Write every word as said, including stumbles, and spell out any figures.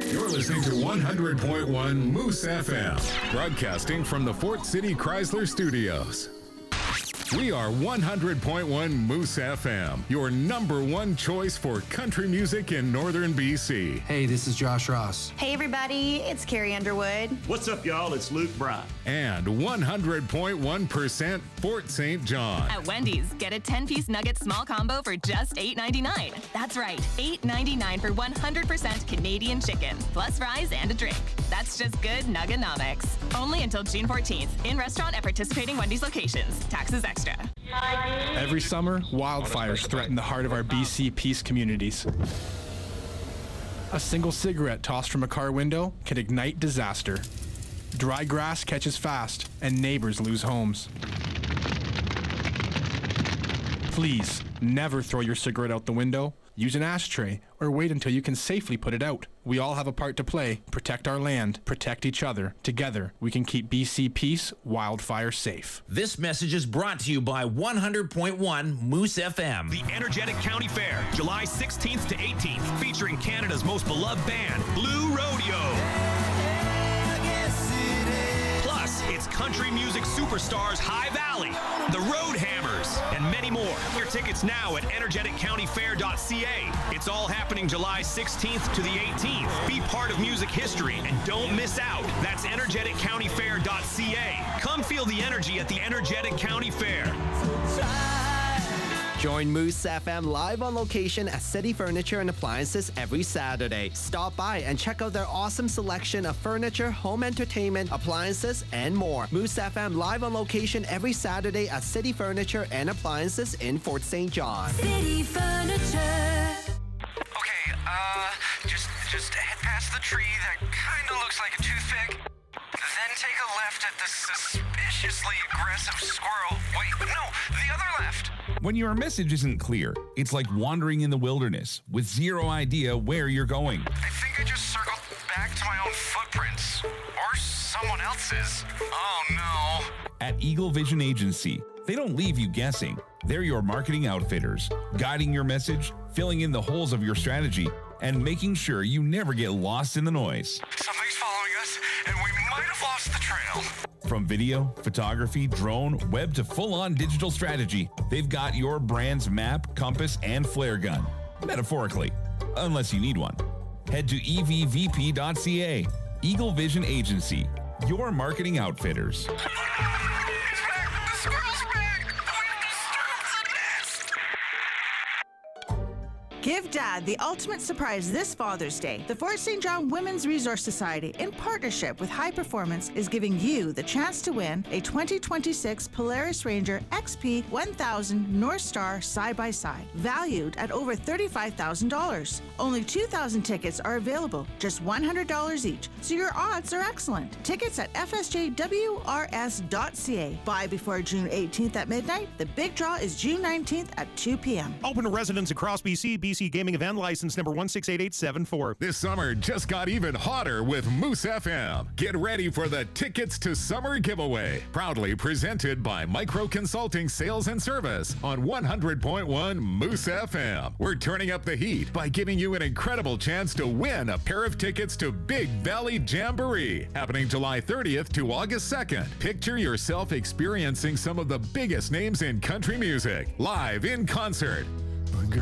You're listening to one hundred point one Moose F M, broadcasting from the Fort City Chrysler Studios. We are one hundred point one Moose F M, your number one choice for country music in northern B C. Hey, this is Josh Ross. Hey, everybody, it's Carrie Underwood. What's up, y'all? It's Luke Bryan. And one hundred point one percent Fort Saint John. At Wendy's, get a ten-piece nugget small combo for just eight ninety-nine. That's right, eight ninety-nine for one hundred percent Canadian chicken, plus fries and a drink. That's just good Nugganomics. Only until June fourteenth, in restaurant at participating Wendy's locations. Taxes extra. Every summer, wildfires threaten the heart of our B C Peace communities. A single cigarette tossed from a car window can ignite disaster. Dry grass catches fast, and neighbors lose homes. Please, never throw your cigarette out the window. Use an ashtray, or wait until you can safely put it out. We all have a part to play. Protect our land, protect each other. Together, we can keep B C Peace wildfire safe. This message is brought to you by one hundred point one Moose F M. The Energetic County Fair, July sixteenth to eighteenth, featuring Canada's most beloved band, Blue Rodeo. Plus, it's country music superstars High Valley, the Roadhammers, and many more. Your tickets now at energetic county fair dot c a. It's all happening July sixteenth to the eighteenth. Be part of music history and don't miss out. That's energetic county fair dot c a. Come feel the energy at the Energetic County Fair. Join Moose F M live on location at City Furniture and Appliances every Saturday. Stop by and check out their awesome selection of furniture, home entertainment, appliances, and more. Moose F M live on location every Saturday at City Furniture and Appliances in Fort Saint John. City Furniture. Okay, uh, just just head past the tree that kind of looks like a toothpick. Then take a left at the suspiciously aggressive squirrel. Wait, no, the other left. When your message isn't clear, it's like wandering in the wilderness with zero idea where you're going. I think I just circled back to my own footprints. Or someone else's. Oh no. At Eagle Vision Agency, they don't leave you guessing. They're your marketing outfitters, guiding your message, filling in the holes of your strategy, and making sure you never get lost in the noise. Something's following us, and we might have lost the trail. From video, photography, drone, web to full-on digital strategy, they've got your brand's map, compass, and flare gun. Metaphorically, unless you need one. Head to e v v p dot c a. Eagle Vision Agency, your marketing outfitters. Give Dad the ultimate surprise this Father's Day. The Fort Saint John Women's Resource Society, in partnership with High Performance, is giving you the chance to win a twenty twenty-six Polaris Ranger X P one thousand North Star side-by-side, valued at over thirty-five thousand dollars. Only two thousand tickets are available, just one hundred dollars each, so your odds are excellent. Tickets at f s j w r s dot c a. Buy before June eighteenth at midnight. The big draw is June nineteenth at two p.m. Open to residents across B C. B C Gaming Event License number one six eight eight seven four. This summer just got even hotter with Moose F M. Get ready for the Tickets to Summer giveaway. Proudly presented by Micro Consulting Sales and Service on one hundred point one Moose F M. We're turning up the heat by giving you an incredible chance to win a pair of tickets to Big Valley Jamboree, happening July thirtieth to August second. Picture yourself experiencing some of the biggest names in country music, live in concert.